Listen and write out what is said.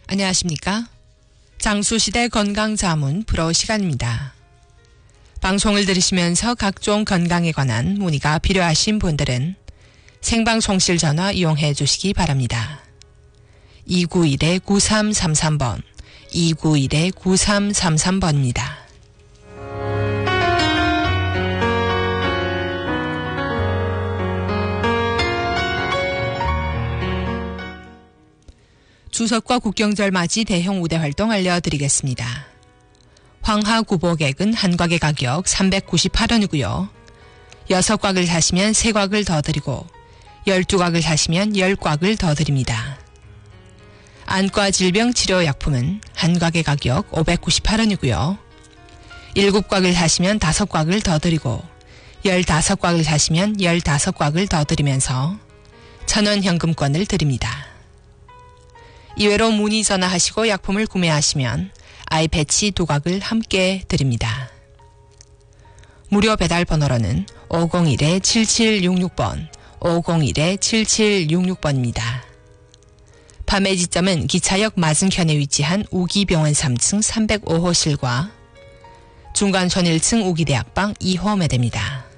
안녕하십니까? 장수시대 건강자문 프로 시간입니다. 방송을 들으시면서 각종 건강에 관한 문의가 필요하신 분들은 생방송실 전화 이용해 주시기 바랍니다. 291-9333번, 291-9333번입니다. 추석과 국경절 맞이 대형 우대 활동 알려드리겠습니다. 황하구복액은 한 곽의 가격 398원이고요. 6곽을 사시면 3곽을 더 드리고 12곽을 사시면 10곽을 더 드립니다. 안과 질병 치료 약품은 한 곽의 가격 598원이고요. 7곽을 사시면 5곽을 더 드리고 15곽을 사시면 15곽을 더 드리면서 1,000원 현금권을 드립니다. 이외로 문의 전화하시고 약품을 구매하시면 아이패치 2곽을 함께 드립니다. 무료 배달 번호로는 501-7766번, 501-7766번입니다. 판매 지점은 기차역 맞은편에 위치한 우기병원 3층 305호실과 중간촌 1층 우기대학방 2호 매대입니다.